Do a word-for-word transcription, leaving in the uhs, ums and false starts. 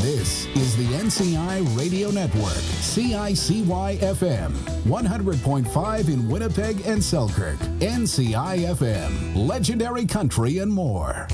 This is the N C I Radio Network, C I C Y F M, one hundred point five in Winnipeg and Selkirk, N C I F M, legendary country and more.